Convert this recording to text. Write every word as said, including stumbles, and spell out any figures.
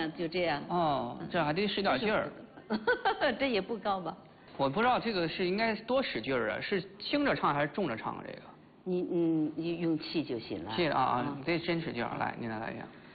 嗯，就这样。 哦，这还得使点劲儿。 这也不高吧？ 我不知道这个是应该多使劲儿啊，是轻着唱还是重着唱啊？这个？ 你嗯，你用气就行了。 气啊啊，得真使劲儿。来，您再来一下。